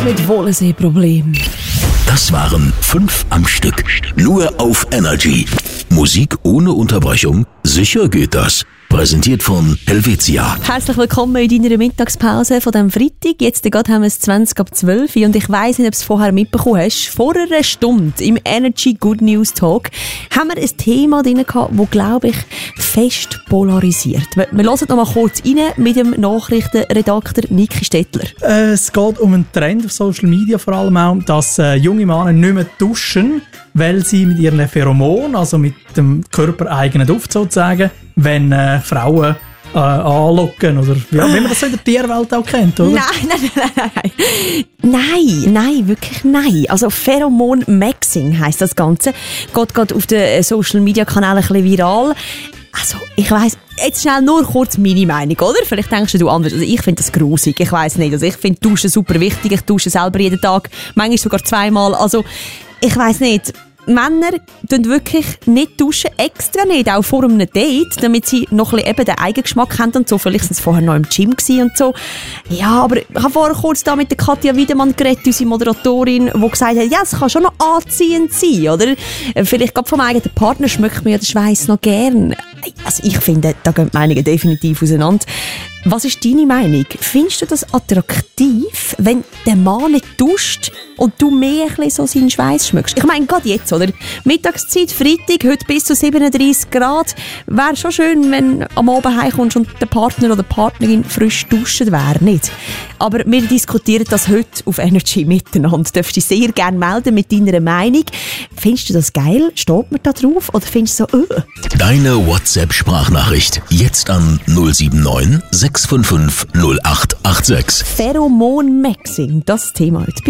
Das mit Wohlensee-Problem. Das waren 5 am Stück. Nur auf Energy. Musik ohne Unterbrechung? Sicher geht das. Präsentiert von Helvetia. Herzlich willkommen in deiner Mittagspause von diesem Freitag. Jetzt gerade haben wir es 20:12 und ich weiss nicht, ob du es vorher mitbekommen hast. Vor einer Stunde im Energy Good News Talk haben wir ein Thema drin gehabt, das, glaube ich, fest polarisiert. Wir hören noch mal kurz rein mit dem Nachrichtenredakteur Niki Stettler. Es geht um einen Trend auf Social Media vor allem auch, dass junge Männer nicht mehr duschen, weil sie mit ihren Pheromonen, also mit dem körpereigenen Duft sozusagen, wenn Frauen anlocken, oder wie man das so in der Tierwelt auch kennt, oder? Nein, wirklich nein. Also Pheromon-Maxing heisst das Ganze. Geht gerade auf den Social-Media-Kanälen ein bisschen viral. Also, ich weiss, jetzt schnell nur kurz meine Meinung, oder? Vielleicht denkst du anders. Also, ich finde das grusig. Ich weiss nicht. Also, ich finde Duschen super wichtig. Ich dusche selber jeden Tag. Manchmal sogar 2-mal. Also, ich weiss nicht. Männer tun wirklich nicht duschen, extra nicht, auch vor einem Date, damit sie noch ein bisschen eben den Eigengeschmack haben und so. Vielleicht sind sie vorher noch im Gym gewesen und so. Ja, aber ich habe vorher kurz da mit der Katja Wiedemann geredet, unsere Moderatorin, die gesagt hat, ja, es kann schon noch anziehend sein, oder? Vielleicht gerade vom eigenen Partner schmeckt mir ja der Schweiß noch gern. Also ich finde, da gehen die Meinungen definitiv auseinander. Was ist deine Meinung? Findest du das attraktiv, wenn der Mann nicht duscht und du mehr ein bisschen so seinen Schweiß schmeckst? Ich meine, gerade jetzt, oder? Mittagszeit, Freitag, heute bis zu 37 Grad. Wäre schon schön, wenn am Abend heimkommst und der Partner oder die Partnerin frisch duschen wäre, nicht? Aber wir diskutieren das heute auf Energy miteinander. Du darfst dich sehr gerne melden mit deiner Meinung. Findest du das geil? Steht man da drauf? Oder findest du so, Deine WhatsApp-Sprachnachricht jetzt an 079 655 0886. Pheromon-Maxing, das Thema heute.